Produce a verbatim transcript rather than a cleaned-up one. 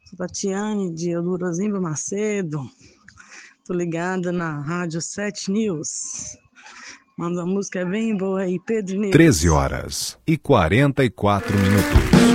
Sou Tatiane de Eudorozimba Macedo. Tô ligada na Rádio sete News. Manda uma música bem boa aí, Pedro News. treze horas e quarenta e quatro minutos.